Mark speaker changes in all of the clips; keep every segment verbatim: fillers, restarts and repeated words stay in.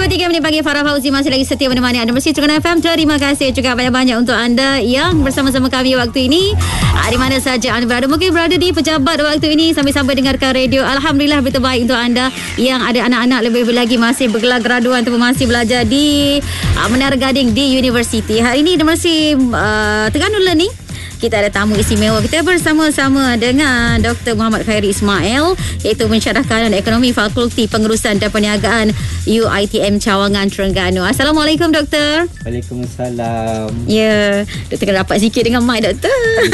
Speaker 1: puluh tiga minit pagi. Farah Fauzi masih lagi setia menemani anda bersama Terengganu F M. Terima kasih juga banyak-banyak untuk anda yang bersama-sama kami waktu ini. Di mana saja anda berada, mungkin berada di pejabat waktu ini sambil-sambil dengarkan radio. Alhamdulillah, berita baik untuk anda yang ada anak-anak lebih-lebih lagi masih bergelar graduan ataupun masih belajar di uh, Menara Gading di Universiti. Hari ini masih uh, Terengganu Learning. Kita ada tamu istimewa. Kita bersama-sama dengan Doktor Muhammad Khairi Ismail, iaitu Pensyarah Kanan Ekonomi Fakulti Pengurusan dan Perniagaan U I T M Cawangan, Terengganu. Assalamualaikum, Doktor.
Speaker 2: Waalaikumsalam.
Speaker 1: Ya, Doktor kena rapat sikit dengan mic, Doktor.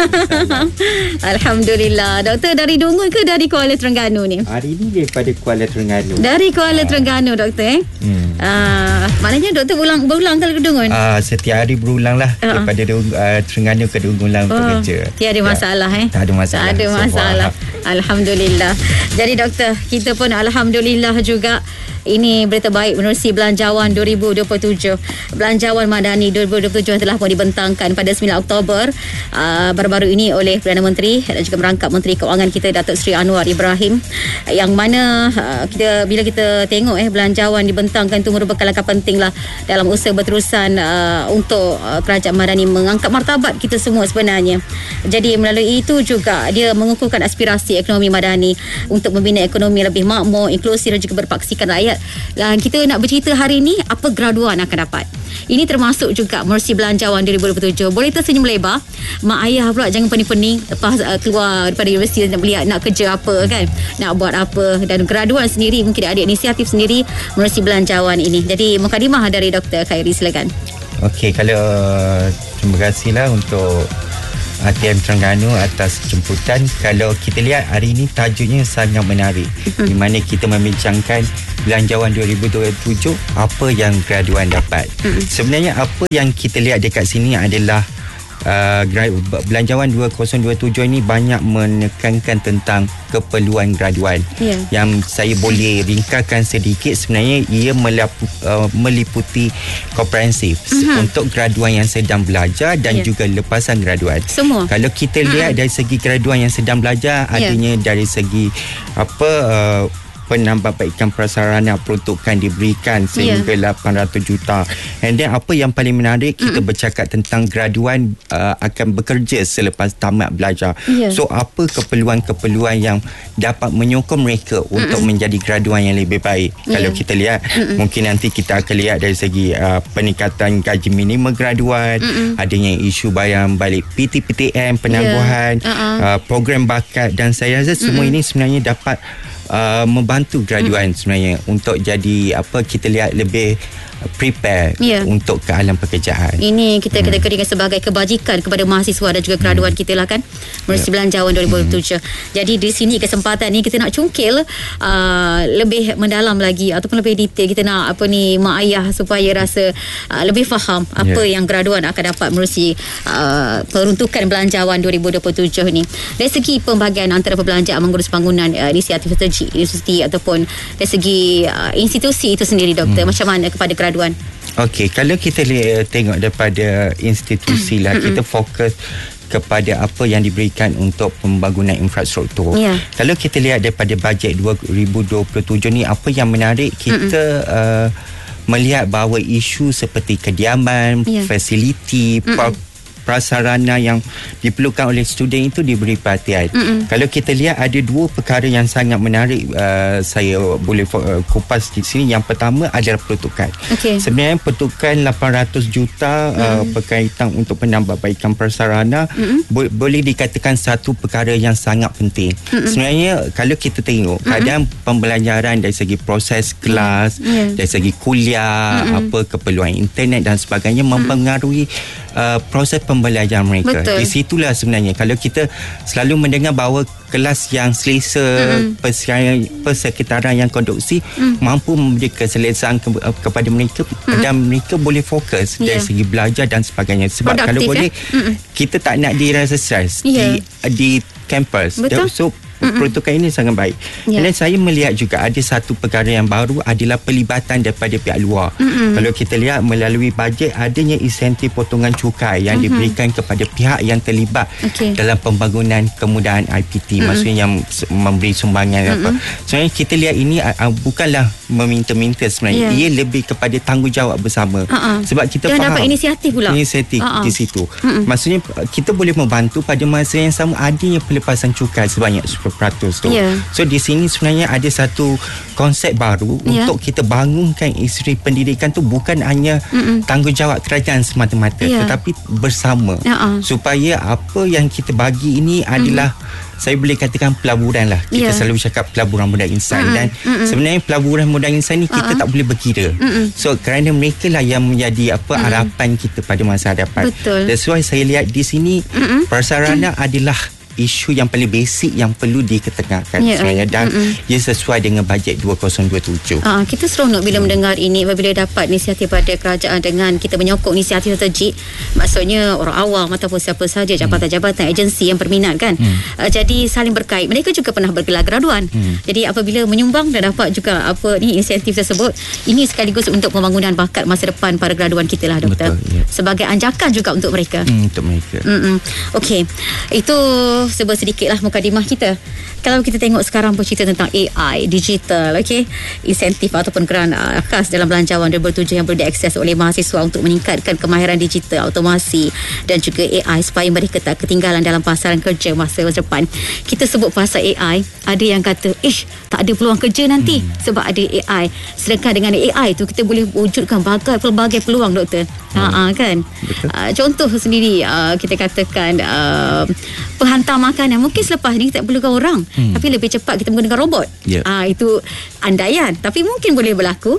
Speaker 1: Alhamdulillah. Doktor dari Dungun ke dari Kuala Terengganu ni?
Speaker 2: Hari ini daripada Kuala Terengganu.
Speaker 1: Dari Kuala uh. Terengganu, Doktor. Eh? Hmm. Uh, maknanya Doktor berulang, berulang ke Dungun?
Speaker 2: Uh, setiap hari berulang lah. Uh. Daripada uh, Terengganu ke Dungun lah.
Speaker 1: Oh,
Speaker 2: kerja.
Speaker 1: Tiada masalah ya. eh.
Speaker 2: Tak ada masalah.
Speaker 1: Tak ada masalah. Semua. Alhamdulillah. Jadi doktor, kita pun alhamdulillah juga. Ini berita baik menerusi Belanjawan dua ribu dua puluh tujuh. Belanjawan Madani dua ribu dua puluh tujuh telah pun dibentangkan pada sembilan Oktober uh, baru-baru ini oleh Perdana Menteri dan juga merangkap Menteri Keuangan kita, Datuk Seri Anwar Ibrahim, yang mana uh, kita bila kita tengok eh belanjawan dibentangkan itu merupakan langkah penting lah dalam usaha berterusan uh, untuk uh, Kerajaan Madani mengangkat martabat kita semua sebenarnya. Jadi melalui itu juga dia mengukuhkan aspirasi ekonomi Madani untuk membina ekonomi lebih makmur, inklusif dan juga berpaksikan rakyat. Dan kita nak bercerita hari ini apa graduan akan dapat. Ini termasuk juga menerusi Belanjawan dua ribu dua puluh tujuh. Boleh tersenyum lebar. Mak ayah pula jangan pening-pening lepas uh, keluar daripada universiti nak melihat nak kerja apa kan, nak buat apa. Dan graduan sendiri mungkin ada inisiatif sendiri menerusi Belanjawan ini. Jadi mukadimah dari Doktor Khairi, silakan.
Speaker 2: Okey, kalau terima kasihlah untuk A T M Terengganu atas jemputan. Kalau kita lihat hari ini tajuknya sangat menarik, di mana kita membincangkan Belanjawan dua ribu dua puluh tujuh, apa yang graduan dapat. Sebenarnya apa yang kita lihat dekat sini adalah Uh, Belanjawan dua ribu dua puluh tujuh ini banyak menekankan tentang keperluan graduan. Yeah. Yang saya boleh ringkaskan sedikit, sebenarnya ia melapu, uh, meliputi komprehensif uh-huh. untuk graduan yang sedang belajar dan yeah. juga lepasan graduan. Semua. Kalau kita lihat uh-huh. dari segi graduan yang sedang belajar, yeah. adanya dari segi apa uh, penambahbaikan prasarana peruntukan diberikan sehingga yeah. lapan ratus juta. And then apa yang paling menarik, kita mm. bercakap tentang graduan uh, akan bekerja selepas tamat belajar. Yeah. So apa keperluan-keperluan yang dapat menyokong mereka Mm-mm. untuk menjadi graduan yang lebih baik. Yeah. Kalau kita lihat, Mm-mm. mungkin nanti kita akan lihat dari segi uh, peningkatan gaji minimum graduan, Mm-mm. adanya isu bayaran balik P T P T M, penangguhan, yeah. uh-uh. uh, program bakat, dan saya rasa semua Mm-mm. ini sebenarnya dapat Uh, membantu graduan hmm. sebenarnya untuk jadi apa, kita lihat lebih prepare yeah. untuk ke alam pekerjaan. Ini kita hmm. kategorikan sebagai kebajikan kepada mahasiswa dan juga graduan hmm. kita lah kan, menerusi yeah. Belanjawan dua ribu dua puluh tujuh. Hmm. Jadi di sini kesempatan ni kita nak cungkil uh, lebih mendalam lagi ataupun lebih detail. Kita nak apa ni, mak ayah supaya rasa uh, lebih faham apa yeah. yang graduan akan dapat menerusi uh, peruntukan Belanjawan dua ribu dua puluh tujuh ni. Dari segi pembahagian antara perbelanjaan mengurus bangunan, uh, inisiatif strategi universiti ataupun dari segi uh, institusi itu sendiri, Doktor, hmm. macam mana kepada graduan? Okey, kalau kita lihat, tengok daripada institusi lah, kita fokus kepada apa yang diberikan untuk pembangunan infrastruktur. Yeah. Kalau kita lihat daripada bajet dua ribu dua puluh tujuh ni, apa yang menarik, kita uh, melihat bahawa isu seperti kediaman, yeah. fasiliti, prasarana yang diperlukan oleh student itu diberi perhatian. Mm-mm. Kalau kita lihat ada dua perkara yang sangat menarik, uh, saya boleh uh, kupas di sini. Yang pertama adalah peruntukan. Okay. Sebenarnya peruntukan lapan ratus juta mm. uh, berkaitan untuk penambahbaikan prasarana bo- boleh dikatakan satu perkara yang sangat penting. Mm-mm. Sebenarnya kalau kita tengok keadaan pembelajaran dari segi proses kelas, yeah. dari segi kuliah, Mm-mm. apa keperluan internet dan sebagainya Mm-mm. mempengaruhi uh, proses pembelajaran mereka. Betul. Di situlah sebenarnya kalau kita selalu mendengar bahawa kelas yang selesa, mm. persekitaran yang kondusif mm. mampu memberi keselesaan ke, kepada mereka mm. dan mereka boleh fokus yeah. dari segi belajar dan sebagainya. Sebab produktif, kalau boleh ya? kita tak nak dirasa stres yeah. di di kampus. Betul. So peruntukan ini sangat baik. Yeah. Dan saya melihat juga ada satu perkara yang baru adalah pelibatan daripada pihak luar. Mm-hmm. Kalau kita lihat melalui bajet, adanya insentif potongan cukai yang mm-hmm. diberikan kepada pihak yang terlibat okay. dalam pembangunan kemudahan I P T, mm-hmm. maksudnya yang memberi sumbangan mm-hmm. apa. Sebenarnya kita lihat ini uh, bukanlah meminta-minta sebenarnya.
Speaker 1: Yeah.
Speaker 2: Ia lebih kepada tanggungjawab bersama.
Speaker 1: Uh-uh.
Speaker 2: Sebab kita
Speaker 1: Dan
Speaker 2: faham
Speaker 1: dapat inisiatif pula.
Speaker 2: Inisiatif
Speaker 1: uh-uh.
Speaker 2: di situ. Uh-uh. Maksudnya kita boleh membantu pada masa yang sama adanya pelepasan cukai sebanyak sepuluh peratus tu.
Speaker 1: Yeah.
Speaker 2: So di sini sebenarnya ada satu konsep baru
Speaker 1: yeah.
Speaker 2: untuk kita bangunkan industri pendidikan tu bukan hanya uh-uh. tanggungjawab kerajaan semata-mata, yeah. tetapi bersama. Uh-uh. Supaya apa yang kita bagi ini adalah uh-huh. saya boleh katakan pelaburan lah. Kita yeah. selalu cakap pelaburan modal insan. Uh-uh. Dan uh-uh. sebenarnya pelaburan modal insan ni kita uh-uh. tak boleh berkira. Uh-uh. So kerana mereka lah yang menjadi apa uh-uh. harapan kita pada masa hadapan. Betul. That's why saya lihat di sini uh-uh. prasarana uh-uh. adalah isu yang paling basic yang perlu diketengahkan yeah, sebenarnya dan mm-mm. ia sesuai dengan bajet dua ribu dua puluh tujuh.
Speaker 1: Uh, kita seronok bila hmm. mendengar ini apabila dapat inisiatif pada kerajaan dengan kita menyokong inisiatif strategik, maksudnya orang awam ataupun siapa sahaja jabatan-jabatan agensi yang berminat kan. Hmm. Uh, jadi saling berkait. Mereka juga pernah bergelar graduan. Hmm. Jadi apabila menyumbang dan dapat juga apa ni inisiatif tersebut, ini sekaligus untuk pembangunan bakat masa depan para graduan kita lah doktor. Betul, yeah. Sebagai anjakan juga untuk mereka.
Speaker 2: Hmm, untuk mereka.
Speaker 1: Mm-mm. Okey. Itu sebab sedikit lah mukadimah kita. Kalau kita tengok sekarang bercerita tentang A I, digital, okey, insentif ataupun grant uh, khas dalam belanjawan dua ribu tujuh yang boleh diakses oleh mahasiswa untuk meningkatkan kemahiran digital, automasi dan juga A I supaya mereka tak ketinggalan dalam pasaran kerja masa depan. Kita sebut pasal A I, ada yang kata, ish, tak ada peluang kerja nanti hmm. sebab ada A I. Sedangkan dengan A I tu kita boleh wujudkan pelbagai peluang doktor. Hmm. Ha kan? Uh, contoh sendiri uh, kita katakan uh, penghantar makanan mungkin selepas ni kita tak perlukan orang. Hmm. Tapi lebih cepat kita menggunakan robot. Yep. Ah, itu andaian. Tapi mungkin boleh berlaku.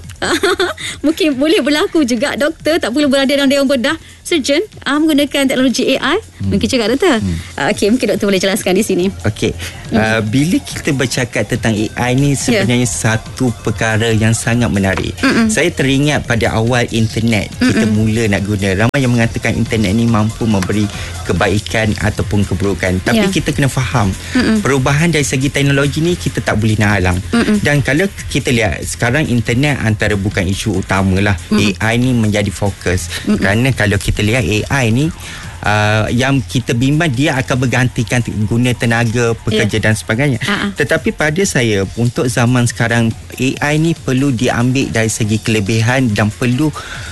Speaker 1: Mungkin boleh berlaku juga doktor tak perlu berada dalam dewan bedah. Surgeon ah, menggunakan teknologi A I. Hmm. Mungkin juga doktor. Hmm. Ah, Okey, mungkin doktor boleh jelaskan di sini.
Speaker 2: Okey. Hmm. Uh, bila kita bercakap tentang A I ni sebenarnya yeah. satu perkara yang sangat menarik. Mm-mm. Saya teringat pada awal internet Mm-mm. kita mula nak guna. Ramai yang mengatakan internet ni mampu memberi kebaikan ataupun keburukan. Tapi yeah. kita kena faham Mm-mm. perubahan dari segi teknologi ni kita tak boleh nak halang. Mm-mm. Dan kalau kita lihat sekarang internet antara bukan isu utamalah. Mm-mm. A I ni menjadi fokus. Mm-mm. Kerana kalau kita lihat A I ni Uh, yang kita bimbang dia akan bergantikan guna tenaga pekerja yeah. dan sebagainya. Uh-uh. Tetapi pada saya untuk zaman sekarang A I ni perlu diambil dari segi kelebihan dan perlu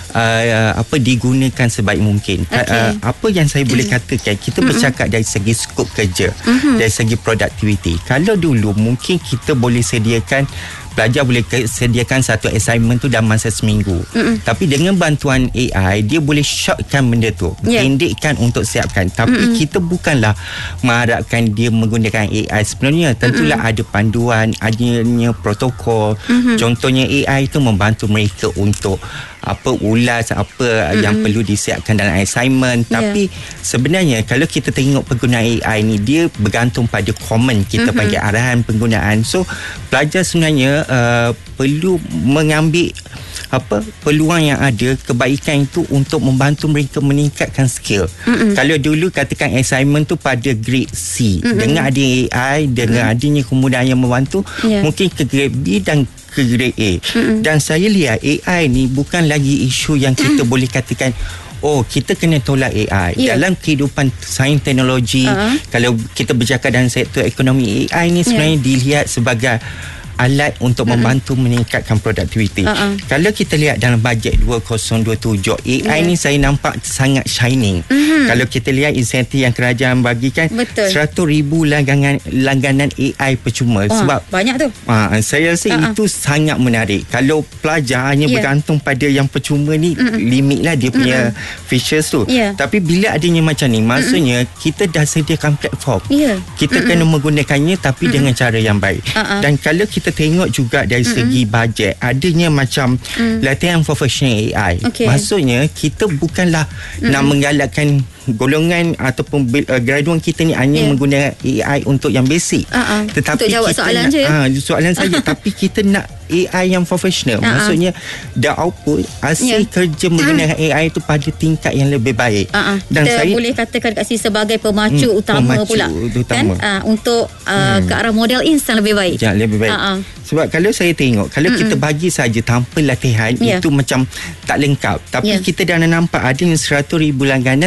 Speaker 2: uh, apa digunakan sebaik mungkin. Okay. Uh, apa yang saya boleh katakan kita mm-hmm. bercakap dari segi skop kerja, mm-hmm. dari segi productivity. Kalau dulu mungkin kita boleh sediakan pelajar boleh sediakan satu assignment tu dalam masa seminggu. Mm-mm. Tapi dengan bantuan A I dia boleh shortkan benda tu, yeah. pendekkan untuk siapkan. Tapi Mm-mm. kita bukanlah mengharapkan dia menggunakan A I. Sebenarnya tentulah Mm-mm. ada panduan, adanya protokol. Mm-hmm. Contohnya A I tu membantu mereka untuk apa ulas apa Mm-mm. yang perlu disiapkan dalam assignment. Yeah. Tapi sebenarnya kalau kita tengok penggunaan A I ni dia bergantung pada komen kita Mm-hmm. panggil arahan penggunaan. So pelajar sebenarnya Uh, perlu mengambil apa peluang yang ada, kebaikan itu untuk membantu mereka meningkatkan skill. Mm-mm. Kalau dulu katakan assignment tu pada grade C, Mm-mm. dengan ada A I, dengan Mm-mm. adanya kemudahan yang membantu, yeah. mungkin ke grade B dan ke grade A. Mm-mm. Dan saya lihat A I ni bukan lagi isu yang kita boleh katakan oh kita kena tolak A I. Yeah. Dalam kehidupan sains teknologi, uh-huh. kalau kita bercakap dalam sektor ekonomi, A I ni sebenarnya yeah. dilihat sebagai alat untuk uh-huh. membantu meningkatkan produktiviti. Uh-huh. Kalau kita lihat dalam bajet dua ribu dua puluh tujuh, A I yeah. ni saya nampak sangat shining. Uh-huh. Kalau kita lihat insentif yang kerajaan bagikan, seratus ribu langganan langganan A I percuma. Oh, sebab
Speaker 1: banyak tu.
Speaker 2: Uh, saya rasa uh-huh. itu sangat menarik. Kalau pelajar hanya yeah. bergantung pada yang percuma ni, uh-huh. limit lah dia punya uh-huh. features tu. Yeah. Tapi bila adanya macam ni, maksudnya uh-huh. kita dah sediakan platform. Yeah. Kita uh-huh. kena menggunakannya tapi uh-huh. dengan cara yang baik. Uh-huh. Dan kalau kita kita tengok juga dari Mm-mm. segi bajet adanya macam mm. latihan profesional A I. Okay. Maksudnya kita bukanlah Mm-mm. nak menggalakkan golongan ataupun uh, graduan kita ni hanya yeah. menggunakan A I untuk yang basic. Uh-uh. Tetapi
Speaker 1: untuk jawab
Speaker 2: kita
Speaker 1: soalan
Speaker 2: nak,
Speaker 1: je.
Speaker 2: Ha, soalan saja tapi kita nak A I yang profesional. Uh-huh. Maksudnya the output hasil yeah. kerja menggunakan uh-huh. A I itu pada tingkat yang lebih baik. Uh-huh. Dan kita saya boleh katakan kat sini sebagai pemacu hmm, utama pemacu pula utama. Kan uh, untuk uh, hmm. ke arah model instan lebih baik. Ya, lebih baik. Uh-huh. Sebab kalau saya tengok kalau Mm-mm. kita bagi saja tanpa latihan yeah. itu macam tak lengkap. Tapi yeah. kita dah nampak ada yang seratus ribu langganan tapi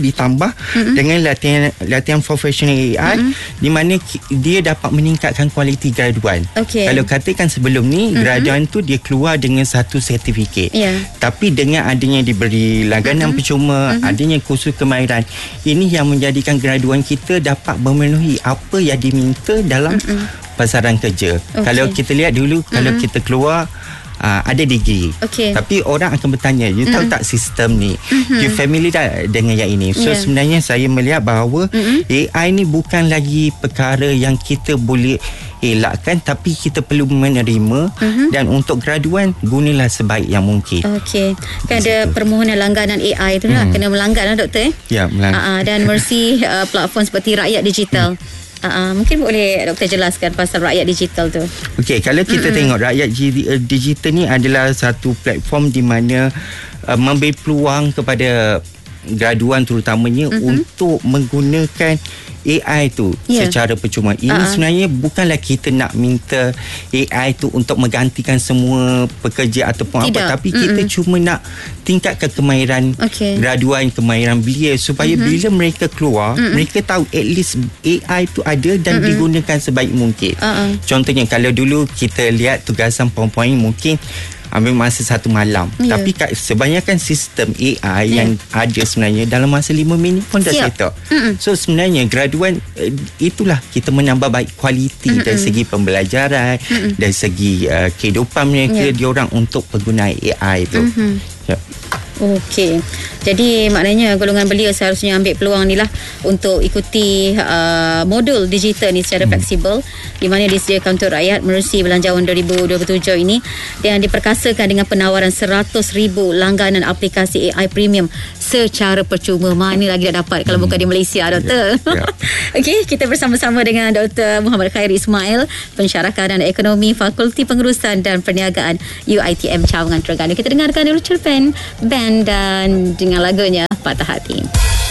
Speaker 2: ditambah mm-hmm. dengan latihan latihan profesional A I mm-hmm. di mana dia dapat meningkatkan kualiti graduan.
Speaker 1: Okay.
Speaker 2: Kalau katakan sebelum ni mm-hmm. graduan tu dia keluar dengan satu sertifikat. Yeah. Tapi dengan adanya diberi langganan mm-hmm. percuma, mm-hmm. adanya kursus kemahiran, ini yang menjadikan graduan kita dapat memenuhi apa yang diminta dalam mm-hmm. pasaran kerja. Okay. Kalau kita lihat dulu mm-hmm. kalau kita keluar Uh, ada degree. Okay. Tapi orang akan bertanya, you mm-hmm. tahu tak sistem ni? Mm-hmm. You familiar tak dengan yang ini? So yeah. sebenarnya saya melihat bahawa mm-hmm. A I ni bukan lagi perkara yang kita boleh elakkan, tapi kita perlu menerima mm-hmm. dan untuk graduan gunalah sebaik yang mungkin. Okey.
Speaker 1: Kan ada permohonan langganan A I tu mm. lah, kena melanggar lah doktor eh?
Speaker 2: Ya, melanggar.
Speaker 1: Uh, dan Mercy uh, platform seperti Rakyat Digital. Mm. Uh, mungkin boleh doktor jelaskan pasal Rakyat Digital tu.
Speaker 2: Okey, kalau kita mm-hmm. tengok Rakyat Digital ni adalah satu platform di mana uh, memberi peluang kepada graduan terutamanya mm-hmm. untuk menggunakan A I tu yeah. secara percuma. Ini uh-huh. sebenarnya bukanlah kita nak minta A I tu untuk menggantikan semua pekerja ataupun Tidak. apa, tapi mm-hmm. kita cuma nak tingkatkan kemahiran okay. graduan, kemahiran belia supaya mm-hmm. bila mereka keluar, mm-hmm. mereka tahu at least A I tu ada dan mm-hmm. digunakan sebaik mungkin. Uh-huh. Contohnya kalau dulu kita lihat tugasan PowerPoint mungkin ambil masa satu malam. Yeah. Tapi sebanyakan sistem A I yeah. yang ada sebenarnya dalam masa lima minit pun dah set up. Mm-mm. So sebenarnya graduan itulah kita menambah baik kualiti Mm-mm. dari segi pembelajaran, Mm-mm. dari segi uh, kehidupan mereka yeah. diorang untuk penggunaan A I tu. Mm-hmm. Yeah.
Speaker 1: Okey. Jadi maknanya golongan belia seharusnya ambil peluang ni lah untuk ikuti uh, modul digital ni secara hmm. fleksibel di mana disediakan untuk rakyat menerusi Belanjawan dua ribu dua puluh tujuh ini dan diperkasakan dengan penawaran seratus ribu langganan aplikasi A I premium secara percuma. Mana lagi nak dapat kalau hmm. bukan di Malaysia, doktor? Yeah. Yeah. Okey, kita bersama-sama dengan Doktor Muhammad Khairi Ismail, pensyarakat dan ekonomi Fakulti Pengurusan dan Perniagaan U I T M Cawangan Terengganu. Kita dengarkan dulu cerpen band dan dengan lagunya Patah Hati.